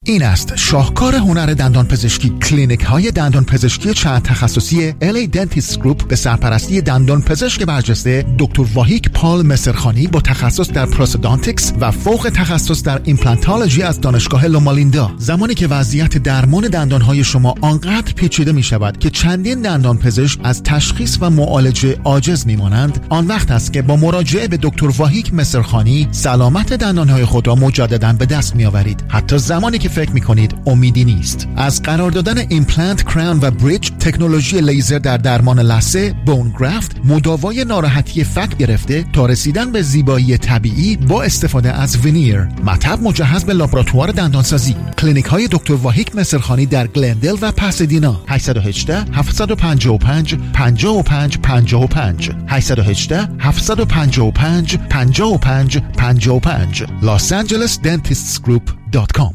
این است شاهکار هنر دندان پزشکی. کلینیک های دندان پزشکی چند تخصصی LA Dentist Group به سرپرستی دندان پزشک برجسته دکتر واهیک پال مصرخانی با تخصص در پروستودانتیکس و فوق تخصص در ایمپلانتولوژی از دانشگاه لومالیندا. زمانی که وضعیت درمان دندان های شما آنقدر پیچیده می شود که چندین دندان پزشک از تشخیص و معالجه عاجز می مانند، آن وقت است که با مراجعه به دکتر واهیک مصرخانی سلامت دندان های خود را مجددا به دست می آورید، حتی زمانی که فکر می کنید امیدی نیست. از قرار دادن ایمپلنت، کراون و بریج، تکنولوژی لیزر در درمان لثه، بون گرافت، مداوای ناراحتی فک گرفته تا رسیدن به زیبایی طبیعی با استفاده از وینیر، مطب مجهز به لابراتوار دندانسازی. کلینیک های دکتر واهیک مصرخانی در گلندل و پاسادینا. 818 755 55 55 818 755 55 55 losangelesdentistsgroup.com.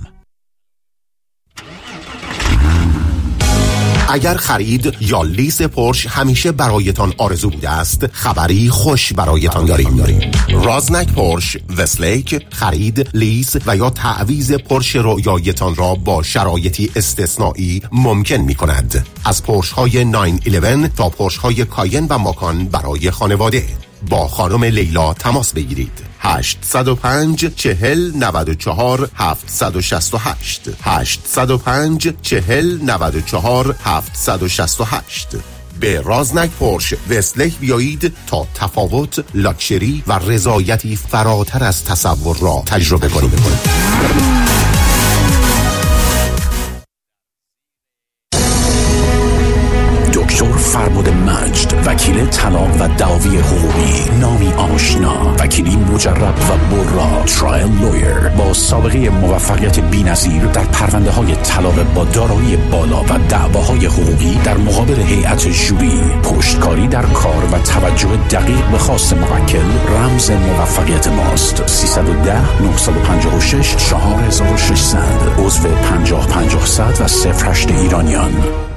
اگر خرید یا لیز پورش همیشه برایتان آرزو بوده است، خبری خوش برایتان داریم. رازنک پورش وستلیک خرید، لیز و یا تعویض پورش رویایتان را با شرایطی استثنایی ممکن می کند. از پورش های 911 تا پورش های کاین و ماکان برای خانواده. با خانم لیلا تماس بگیرید. 805 40 94 768 805 40 94 768. به رازنک پورش وستلیک بیایید تا تفاوت، لاکچری و رضایتی فراتر از تصور را تجربه کنید. دکتر فربود مجد، وکیل طلاق و دعاوی حقوقی، نامی آشنا، وکیلی مجرب و برا، ترایل لویر با سابقه موفقیت بی‌نظیر در پرونده های طلاق با دارایی بالا و دعواهای حقوقی در مقابل هیئت ژوری، پشتکاری در کار و توجه دقیق به خواست موکل رمز موفقیت ماست. 310 956 4600 عضو 50500 و 08 ایرانیان.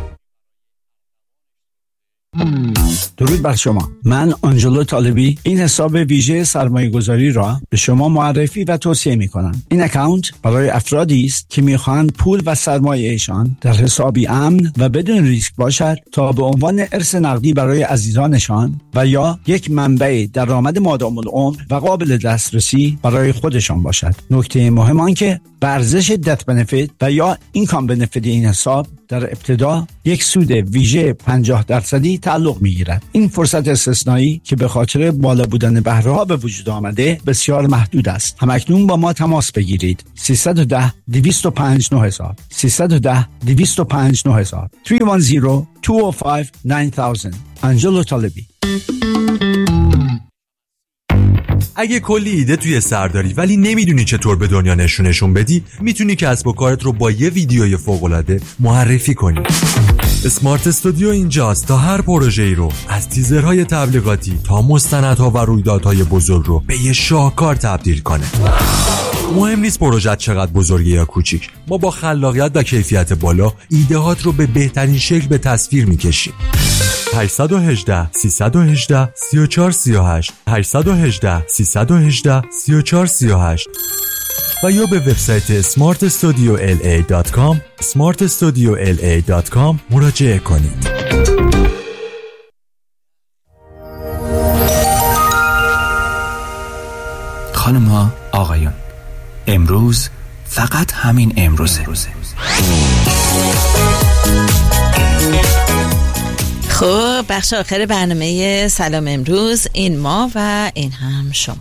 درود بر شما. من آنجلو طالبی این حساب ویژه سرمایه گذاری را به شما معرفی و توصیه می کنم. این اکانت برای افرادی است که می خواهند پول و سرمایه‌شان در حسابی امن و بدون ریسک باشد تا به عنوان ارث نقدی برای عزیزانشان و یا یک منبع درآمد مادام العمر و قابل دسترسی برای خودشان باشد. نکته مهم آن که به ارزش دت بنفیت و یا اینکام بنفیت این حساب در ابتدا یک سود ویژه 50% تعلق می‌گیرد. این فرصت استثنایی که به خاطر بالا بودن بهره‌ها به وجود آمده بسیار محدود است. همکنون با ما تماس بگیرید. 310 205 9000 310 205 9000 310 205 9000. آنجلو طالبی. اگه کلی ایده توی سر داری ولی نمیدونی چطور به دنیا نشونشون بدی، میتونی کسب و کارت رو با یه ویدیوی فوق‌العاده معرفی کنی. اسمارت استودیو اینجاست تا هر پروژه‌ای رو از تیزرهای تبلیغاتی تا مستندها و رویدادهای بزرگ رو به یه شاهکار تبدیل کنه. مهم نیست پروژه چقدر بزرگه یا کوچیک، ما با خلاقیت و کیفیت بالا ایده‌هات رو به بهترین شکل به تصویر میکشیم. 818 318 3438 818 318 3438 و یا به وبسایت smartstudiola.com smartstudiola.com مراجعه کنید. خانم‌ها، آقایان، امروز فقط همین امروزه. خب بخش آخر برنامه سلام امروز، این ما و این هم شما.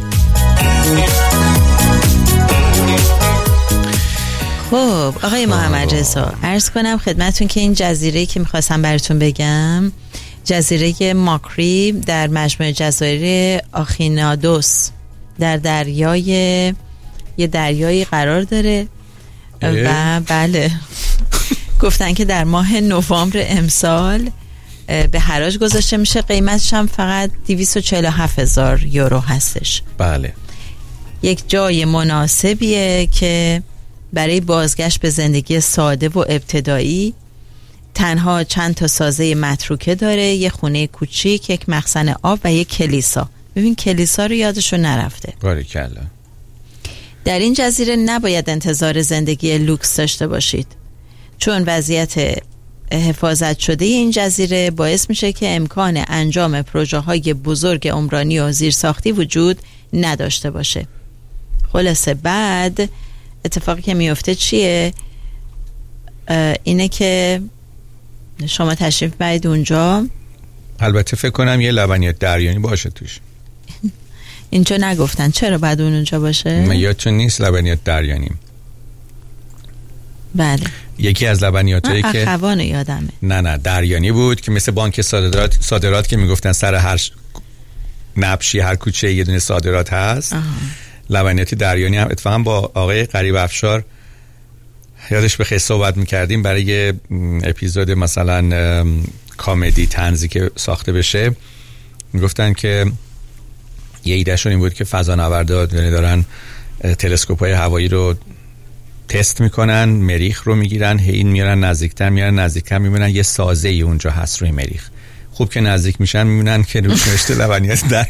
خب آقای محمد رضا، عرض کنم خدمتون که این جزیره که میخواستم براتون بگم، جزیره ماکری در مجموعه جزایر آخینادوس در یه دریایی قرار داره و بله گفتن که در ماه نوامبر امسال به حراج گذاشته میشه. قیمتش هم فقط 247,000 یورو هستش. بله، یک جای مناسبیه که برای بازگشت به زندگی ساده و ابتدایی. تنها چند تا سازه متروکه داره، یه خونه کوچیک، یک مخزن آب و یک کلیسا. ببین کلیسا رو یادشون نرفته. باریکلا. در این جزیره نباید انتظار زندگی لوکس داشته باشید، چون وضعیت حفاظت شده این جزیره باعث میشه که امکان انجام پروژه های بزرگ عمرانی و زیرساختی وجود نداشته باشه. خلاصه بعد اتفاقی که میفته چیه؟ اینه که شما تشریف برید اونجا. البته فکر کنم یه لبنیات دریانی باشه توش. اینجا نگفتن چرا باید اونجا باشه؟ من یادتون نیست لبنیات دریانی؟ بله. یکی از لبنیاتایی که اخوان یادمه. نه دریانی بود که مثل بانک صادرات که میگفتن سر هر نبشی هر کوچه یه دونه صادرات هست. لبنیات دریانی هم اتفاقا با آقای غریب افشار یادش بخیر صحبت میکردیم برای یه اپیزود مثلا کامدی طنزی که ساخته بشه. میگفتن که یه ایدهشون این بود که فضانوردا دارن تلسکوپ‌های هوایی رو تست میکنن، مریخ رو میگیرن، این میارن نزدیکتر میبینن یه سازه ای اونجا هست روی مریخ. خوب که نزدیک میشن میبینن که روش نوشته لبنیات دریانی.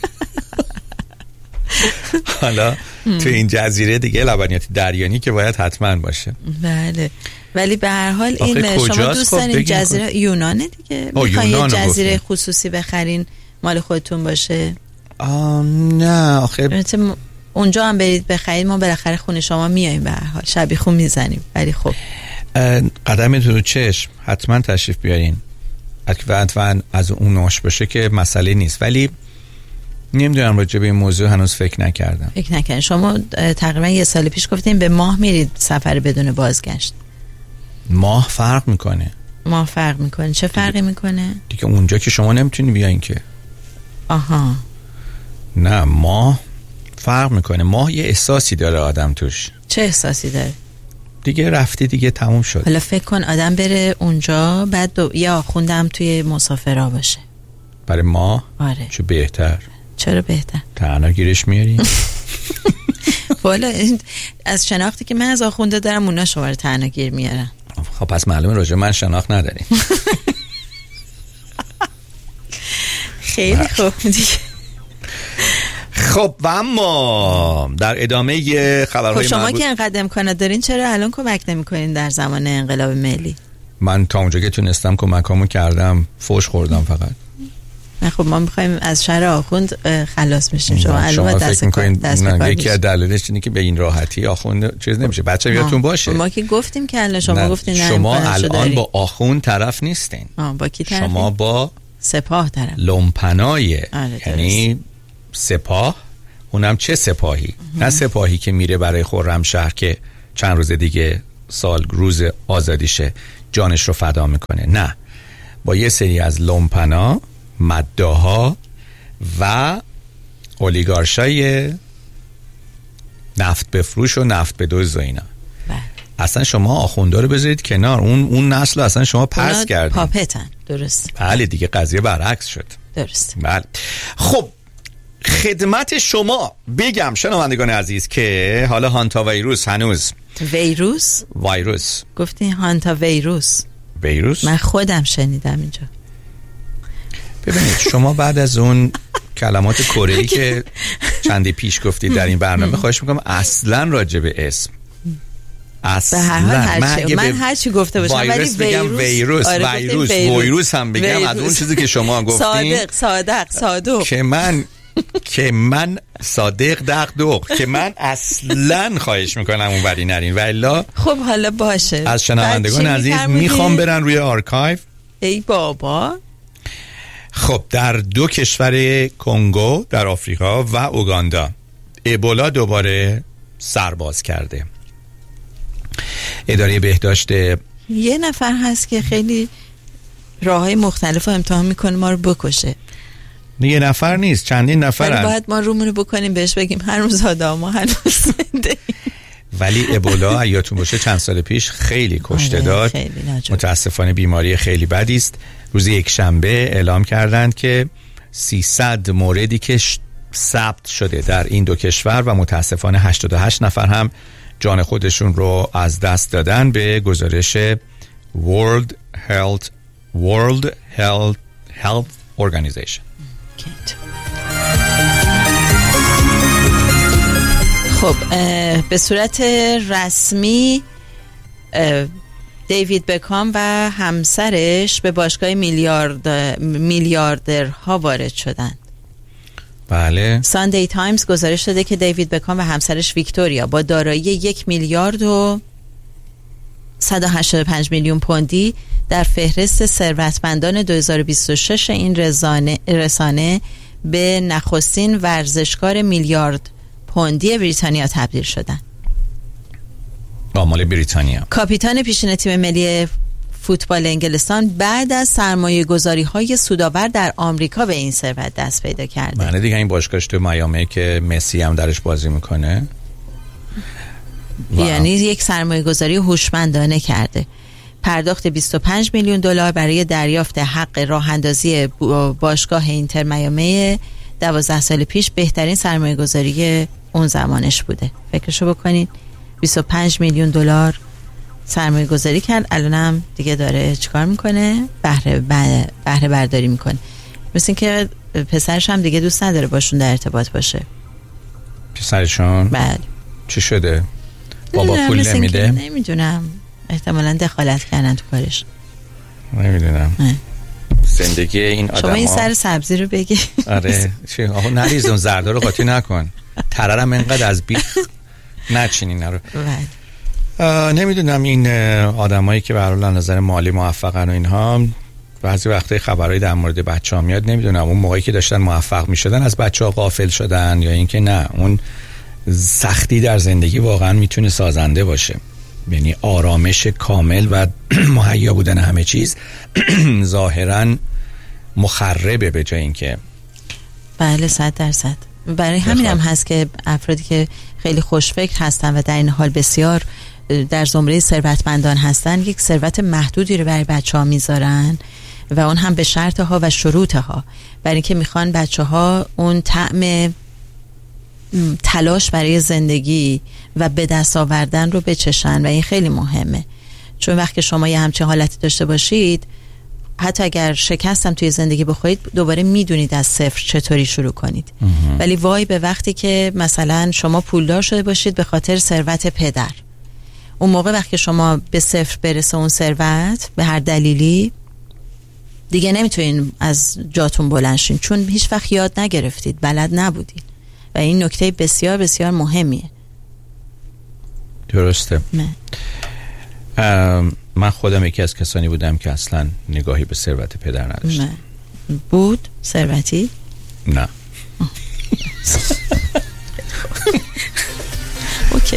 حالا تو این جزیره دیگه لبنیات دریانی که باید حتما باشه. بله. ولی به هر حال این شما دوست دارین جزیره یونانه دیگه؟ میخواین یه جزیره خصوصی بخرین مال خودتون باشه؟ نه آخه اونجا هم برید بخرید، ما بالاخره خونه شما میاییم، به هر حال شبیه خون میزنیم. ولی خب قدمتون رو چشم، حتما تشریف بیارین. حتما از اون نوش باشه که مسئله نیست، ولی نمیدونم راجع به این موضوع هنوز فکر نکردم. شما تقریبا یه سال پیش گفتین به ماه میرید سفر بدون بازگشت. ماه فرق میکنه. چه فرقی میکنه؟ دیگه اونجا که شما نمیتونی بیاین که. آها. نه ماه فرق میکنه. ماه یه احساسی داره آدم توش. چه احساسی داره؟ دیگه رفتی دیگه تموم شد. حالا فکر کن آدم بره اونجا بعد یا آخوندم توی مسافرها باشه. برای ماه؟ آره. چه بهتر. چرا بهتر؟ تنها گیرش میاری؟ والا از شناختی که من از آخونده دارم اونا شما رو تنها گیر میارن. خب پس معلومه راجع من شناخت نداریم. خیلی خوب دیگه. خب و اما در ادامه خبرهای شما که انقدر امکانات دارین چرا الان کمک نمی‌کنین در زمان انقلاب ملی؟ من تا اونجا که تونستم کمکامو کردم، فوش خوردم فقط. نه خب ما می‌خوایم از شر آخوند خلاص بشیم. شما الان فکر می‌کنین یکی از دلایلش اینه که به این راحتی آخوند چیز نمیشه. بچه‌ها یادتون باشه ما که گفتیم که الان شما گفتین نه شما الان با آخوند طرف نیستین. با کی طرفین؟ شما با سپاه طرف. لومپنای یعنی سپاه. اونم چه سپاهی؟ نه سپاهی که میره برای خرمشهر که چند روز دیگه روز آزادیشه جانش رو فدا میکنه. نه، با یه سری از لومپنا، مداها و اولیگارشای نفت بفروش و نفت بدزد و اینا. اصلا شما آخوندا رو بذارید کنار، اون نسل رو اصلا شما پس کردید. پاپتن. درست. بله دیگه قضیه برعکس شد. درست. بله. خب خدمت شما بگم شنوندگان عزیز که حالا هانتا ویروس هنوز ویروس گفتین هانتا ویروس من خودم شنیدم اینجا. ببینید شما بعد از اون کلمات کره‌ای که چندی پیش گفتید در این برنامه خواهش میکنم اصلا راجع به اسم من هرچی گفته باشم ولی ویروس هم بگم از اون چیزی که شما گفتین صادق که من صادق دق که من اصلا خواهش میکنم اون وری نرین. والا خب حالا باشه. از شنوندگان عزیز میخوام برن روی آرکایو. ای بابا. خب در 2 کشور کنگو در آفریقا و اوگاندا ابولا دوباره سرباز کرده. اداره بهداشت یه نفر هست که خیلی راههای مختلف رو امتحان میکنه ما رو بکشه. یه نفر نیست، چندین نفرن. باید ما رومونو بکنیم بهش بگیم هنوز آدم هنوز زنده. ولی ابولا یادتون باشه چند سال پیش خیلی کشته داد. متاسفانه بیماری خیلی بدی است. روز یکشنبه اعلام کردند که 300 موردی که ثبت شده در این 2 کشور و متاسفانه 88 نفر هم جان خودشون رو از دست دادن به گزارش World Health Organization. خب به صورت رسمی دیوید بکام و همسرش به باشگاه میلیاردرها وارد شدند. بله. ساندی تایمز گزارش داده که دیوید بکام و همسرش ویکتوریا با دارایی 1 میلیارد و 185 میلیون پوندی در فهرست ثروتمندان 2026 این رسانه به نخستین ورزشکار میلیارد پوندی بریتانیا تبدیل شدند. مال بریتانیا. کاپیتان پیشین تیم ملی فوتبال انگلستان بعد از سرمایه‌گذاری‌های سودآور در آمریکا به این ثروت دست پیدا کرده. معنی دیگه این باشگاهش تو میامی که مسی هم درش بازی میکنه. یعنی یک سرمایه‌گذاری هوشمندانه کرده. پرداخت 25 میلیون دلار برای دریافت حق راه اندازی باشگاه اینتر میامی 12 سال پیش بهترین سرمایه‌گذاری اون زمانش بوده. فکرشو بکنین، 25 میلیون دلار سرمایه گذاری کرد، الانم دیگه داره چیکار میکنه؟ بهره برداری میکنه. مثل این که پسرش هم دیگه دوست نداره باشون در ارتباط باشه. پسرشون؟ بله. چی شده؟ بابا پول نمیده؟ نمیدونم، احتمالاً دخالت کردن تو کارش. نمیدونم. زندگی این آدم شما این سر سبزی رو بگی. آره چی؟ آقا نریز اون زردا رو قاطی نکن، تررم اینقدر از بیخ نچینین رو. نمیدونم این آدمایی که به هر حال نظر مالی موفقن و اینها، بعضی وقتا خبرایی در مورد بچه‌ها میاد، نمیدونم اون موقعی که داشتن موفق میشدن از بچه‌ها غافل شدن یا اینکه نه، اون سختی در زندگی واقعا میتونه سازنده باشه. یعنی آرامش کامل و مهیا بودن همه چیز ظاهرا مخربه به جای اینکه. بله 100%. برای همین هم هست که افرادی که خیلی خوشفکر هستن و در این حال بسیار در زمره ثروتمندان هستن، یک ثروت محدودی رو برای بچه‌ها میذارن و اون هم به شرطها و شروطها، برای اینکه میخوان بچه‌ها اون طعم تلاش برای زندگی و به دست آوردن رو بچشن و این خیلی مهمه. چون وقتی شما یه همچین حالتی داشته باشید، حتی اگر شکستم توی زندگی بخورید، دوباره میدونید از صفر چطوری شروع کنید. ولی وای به وقتی که مثلا شما پولدار شده باشید به خاطر ثروت پدر، اون موقع وقتی شما به صفر برسه اون ثروت به هر دلیلی، دیگه نمیتونین از جاتون بلند شین، چون هیچ وقت یاد نگرفتید، بلد نبودید و این نکته بسیار بسیار مهمیه. درسته. من خودم یکی از کسانی بودم که اصلا نگاهی به ثروت پدر نداشتم. بود ثروتی؟ نه. اوکی.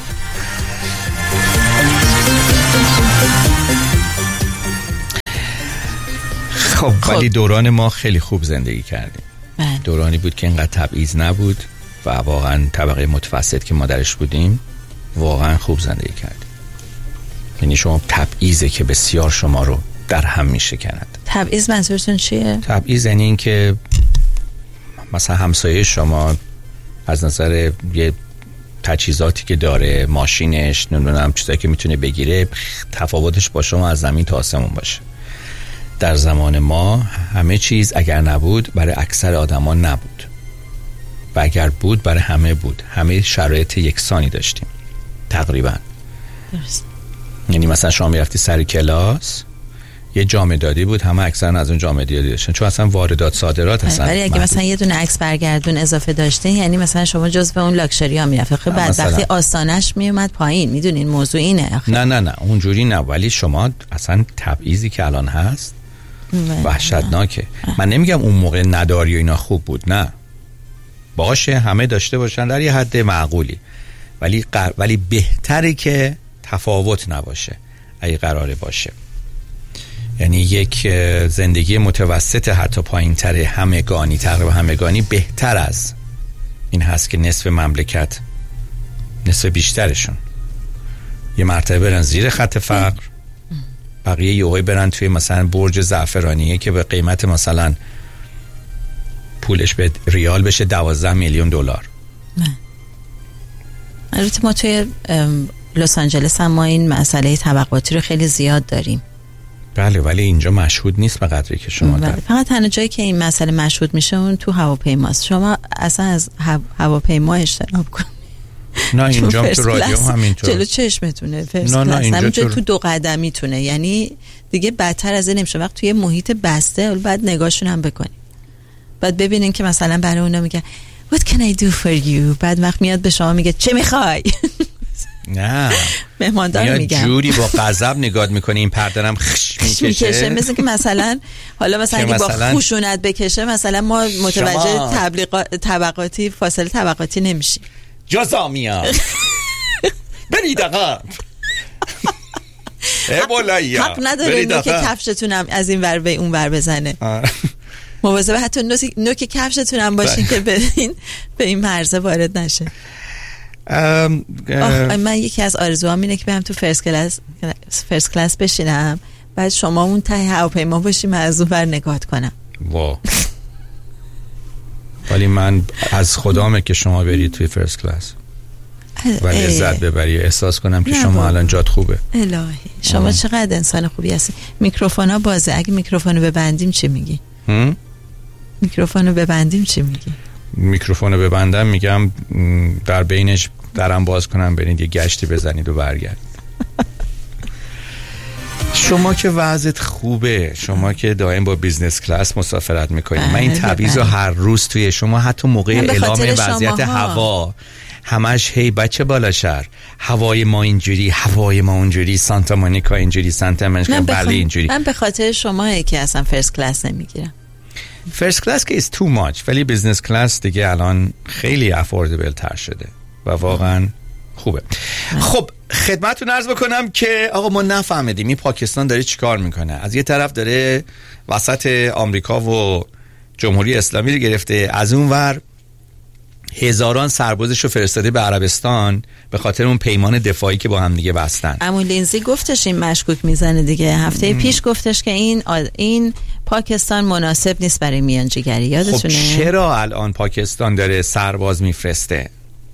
خب ولی دوران ما خیلی خوب زندگی کردیم. دورانی بود که اینقدر تبعیض نبود و واقعا طبقه متوسط که ما درش بودیم واقعا خوب زندگی کردیم. یعنی شما تبعیضه که بسیار شما رو در هم میشکند. تبعیض منظورتون چیه؟ تبعیض یعنی این که مثلا همسایه شما از نظر یه تجهیزاتی که داره، ماشینش، نمیدونم چیزایی که میتونه بگیره، تفاوتش با شما از زمین تا آسمون باشه. در زمان ما همه چیز اگر نبود برای اکثر آدما نبود و اگر بود برای همه بود. همه شرایط یکسانی داشتیم تقریبا. درست. یعنی مثلا شما میرفتی سر کلاس، یه جامعه دادی بود، همه اکثرا از اون جامعه دادی داشتن، چون اصلا واردات صادرات هستن. ولی اگه مثلا یه دونه عکس برگردون اضافه داشته، یعنی مثلا شما جزو اون لاکچری ها میرفت. خب بعد وقتی آستانش میومد پایین، میدونین موضوع اینه. نه اونجوری نه، ولی شما اصلا تبعیضی که الان هست وحشتناکه. من نمیگم اون موقع نداری و اینا خوب بود، نه، باشه همه داشته باشن در یه حد معقولی، ولی بهتره که تفاوت نباشه اگه قراره باشه. یعنی یک زندگی متوسط حتی پایین تر همگانی، تقریبا همگانی، بهتر از این هست که نصف مملکت، نصف بیشترشون یه مرتبه برن زیر خط فقر، بقیه یهویی برن توی مثلا برج زعفرانیه که به قیمت مثلا پولش به ریال بشه 12 میلیون دلار. البته ما توی لس آنجلس هم ما این مسئله طبقاتی رو خیلی زیاد داریم. بله، ولی اینجا مشهود نیست به قدری که شما دارید. فقط تنها جایی که این مسئله مشهود میشه اون تو هواپیماست. شما اصلا از هواپیما اجتناب کنید. نه اینجا تو رادیو همینطور جلو چشمتونه فرست کلاس، همینجا تو 2 قدمیتونه، یعنی دیگه بدتر از این نمیشه. وقت توی محیط بسته بعد نگاهشون هم بکنی، بعد ببینین که مثلا برای اونا میگه What can I do for you، بعد وقت میاد به شما میگه چه میخوای. نه مهماندار میگم جوری با غضب نگاه میکنه این پردرم خش میکشه، مثل که مثلا حالا مثلا اگه با خشونت بکشه مثلا ما متوجه طبقاتی فاصله طبقاتی نمیشیم. جزامیا برید آقا حق نداره نوک کفشتونم از این ور به اون ور بزنه. مواظب حتی نوک کفشتونم باشین که به این مرزه وارد نشه. من یکی از آرزوام اینه که برم تو فرست کلاس بشینم، بعد شما اون ته هواپیما باشیم از اون ور نگاه کنم. وا ولی من از خدامه که شما برید توی فرست کلاس و لذت ببری، احساس کنم که شما الان جات خوبه. الهی شما چقدر انسان خوبی هستی. میکروفونا بازه، اگه میکروفونو ببندیم چی میگی؟ میکروفونو ببندیم چی میگی؟ میکروفونو ببندم میگم در بینش درم باز کنم برید یه گشتی بزنید و برگرد. شما که وضعت خوبه، شما که دائم با بیزنس کلاس مسافرت میکنید، من این تعویض رو هر روز توی شما حتی موقع اعلام وضعیت هوا همش هی بچه بالا شهر هوای ما اینجوری، هوای ما اونجوری، سانتا مونیکا اینجوری، سانتا مونیکا بله اینجوری. من به خاطر شماه که اصلا فرست کلاس نمیگیرم. فرست کلاس که is too much، ولی بیزنس کلاس دیگه الان خیلی افوردبل تر شده و واقعا خوبه. خب خدمتتون عرض بکنم که آقا ما نفهمیدیم این پاکستان داره چیکار میکنه. از یه طرف داره وسط آمریکا و جمهوری اسلامی رو گرفته، از اون ور هزاران سربازش رو فرستاده به عربستان به خاطر اون پیمان دفاعی که با هم دیگه بستن. عمو لینزی گفتش این مشکوک میزنه دیگه، هفته پیش گفتش که این پاکستان مناسب نیست برای میانجیگری، یادتونه؟ خب چرا الان پاکستان داره سرباز میفرسته؟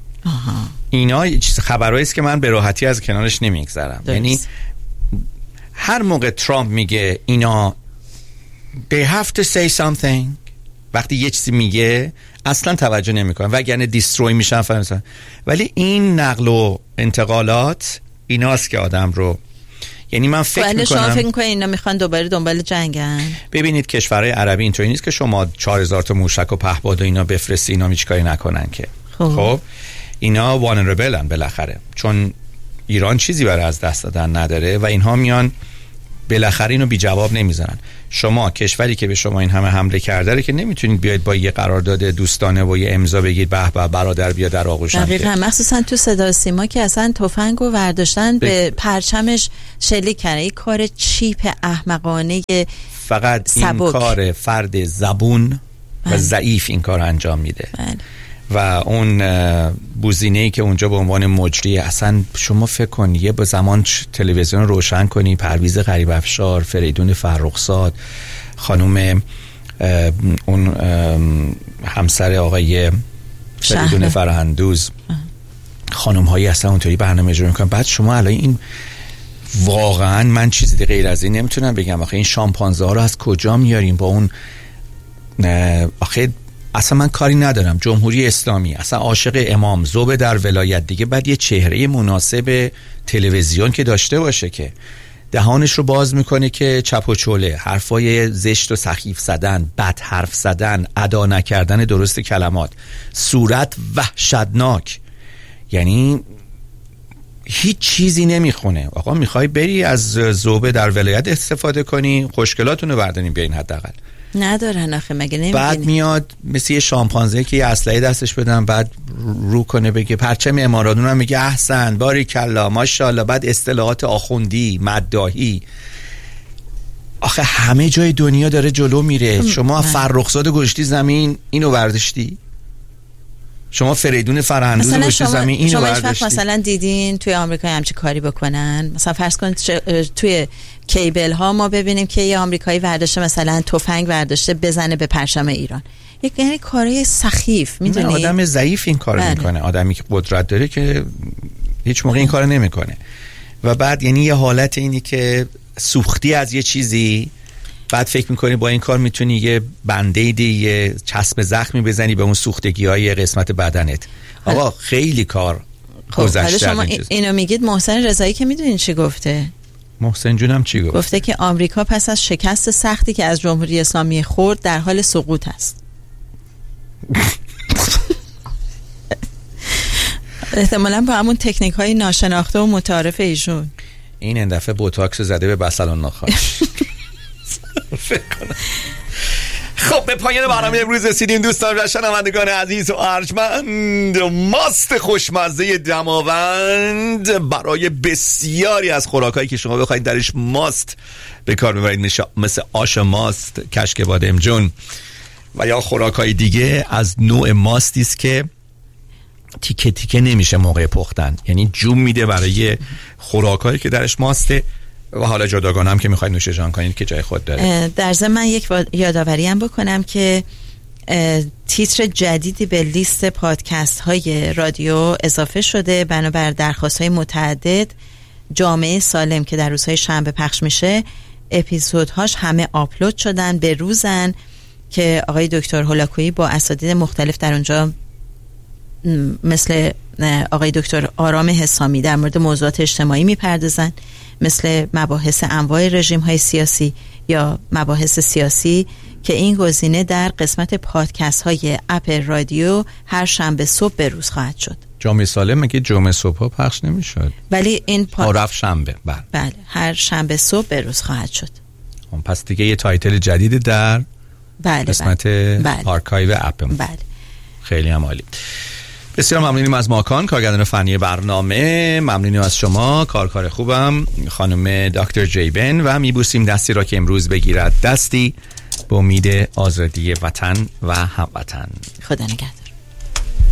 اینا چیز خبرایی است که من به راحتی از کنارش نمیگذرم. یعنی هر موقع ترامپ میگه اینا they have to say something، وقتی یه چیزی میگه اصلا توجه نمیکنن وگرنه دیستروی میشن فرنسا. ولی این نقل و انتقالات ایناست که آدم رو، یعنی من فکر میکنم شما فکر میکنین اینا میخوان دوباره دنبال جنگن. ببینید کشورهای عربی اینطوری نیست که شما 4000 تا موشک و پهپاد و اینا بفرستی اینا هیچ کاری نکنن که. خب اینا وانربلن بالاخره، چون ایران چیزی برای از دست دادن نداره و اینها میان بالاخره اینو بی جواب نمیذارن. شما کشوری که به شما این همه حمله کرده که نمیتونید بیاید با یه قرارداد دوستانه و یه امضا بگید به به برادر بیا در آغوشم. دقیقاً، مخصوصا تو صدا سیما که اصلا تفنگو ورداشتن به پرچمش شلیک کردن. این کار چیپ احمقانه فقط این کار فرد زبون و ضعیف این کار انجام میده. و اون بوزینه‌ای که اونجا به عنوان مجری، اصلا شما فکر کن یه با زمان تلویزیون روشن کنی پرویز غریب افشار، فریدون فرخزاد، خانم اون همسر آقای فریدون فرهندوز، خانم هایی اصلا اونطوری برنامه اجرا میکنن. بعد شما الان این واقعا من چیزی غیر از این نمیتونم بگم. آخه این شامپانزه ها رو از کجا میاریم با اون آخه اصلا من کاری ندارم جمهوری اسلامی اصلا عاشق امام ذوب در ولایت دیگه، بعد یه چهره مناسب تلویزیون که داشته باشه که دهانش رو باز میکنه که چپ و چوله، حرفای زشت و سخیف زدن، بد حرف زدن، ادا نکردن درست کلمات، صورت وحشتناک، یعنی هیچ چیزی نمیخونه. آقا میخوای بری از ذوب در ولایت استفاده کنی، خوشگلاتون رو بردارین بیاین، حداقل ندارن آخه مگه نمیبینی؟ بعد میاد مثل یه شامپانزه که یه اسلحه دستش بدن، بعد رو کنه بگه پرچم اماراتون هم میگه احسن باریکلا ماشاءالله، بعد اصطلاحات آخوندی مداحی. آخه همه جای دنیا داره جلو میره. شما فرخزاد گشتی زمین اینو برداشتی، شما فریدون فرهندوز گشتی زمین اینو برداشتی. شما مثلا دیدین توی آمریکا همچین کاری بکنن؟ مثلا فرض کنید توی کیبل ها ما ببینیم که یه آمریکایی ورداشته مثلا تفنگ ورداشته بزنه به پرچم ایران. یعنی کارهای سخیف، میدونی؟ آدم ضعیف این کارو میکنه، آدمی که قدرت داره که هیچ موقع این کارو نمیکنه. و بعد یعنی یه حالت اینی که سوختی از یه چیزی، بعد فکر میکنی با این کار میتونی یه بندیدی، یه چسب زخمی بزنی به اون سوختگی های قسمت بدنت. آقا خیلی کار گذشته. شما اینو میگید. محسن رضایی که میدونین چی گفته؟ محسن جونم چی گفت؟ گفته که آمریکا پس از شکست سختی که از جمهوری اسلامی خورد در حال سقوط است. احتمالاً با همون تکنیک های ناشناخته و متعارف ایشون. این دفعه بوتاکس زده به بسلان ناخاش. فکر کنم. خب به پایان برنامه امروز رسیدیم دوستان و شنوندگان عزیز و ارجمند. ماست خوشمزه دماوند برای بسیاری از خوراکایی که شما بخواید درش ماست به کار ببرید، مثل آش ماست، کشک بادمجون و یا خوراکای دیگه، از نوع ماستی است که تیکه تیکه نمیشه موقع پختن، یعنی جون میده برای خوراکایی که درش ماسته. و حالا جداگانه هم که میخواید نوش جان کنید که جای خود داره. در ضمن من یک یادآوری هم بکنم که تیتر جدیدی به لیست پادکست های رادیو اضافه شده بنابر درخواست های متعدد. جامعه سالم که در روزهای شنبه پخش میشه، اپیزودهاش همه آپلود شدن به روزن که آقای دکتر هولاکویی با اساتید مختلف در اونجا مثل آقای دکتر آرام حسامی در مورد موضوعات اجتماعی میپردازن، مثل مباحث انواع رژیم های سیاسی یا مباحث سیاسی، که این گزینه در قسمت پادکست های اپ رادیو هر شنبه صبح به روز خواهد شد. جامعه سالم میگه جمعه صبح پخش نمیشد، ولی این رفت شنبه. بله هر شنبه صبح به روز خواهد شد. پس دیگه یه تایتل جدیدی در قسمت آرکایو اپ. بله خیلی هم عالی. بسیار ممنونیم از ماکان کارگردان فنی برنامه. ممنونیم از شما کار خوبم خانم دکتر جیبن و میبوسیم دستی را که امروز بگیرد دستی به امید آزادی وطن و هموطن. خدا نگهدار.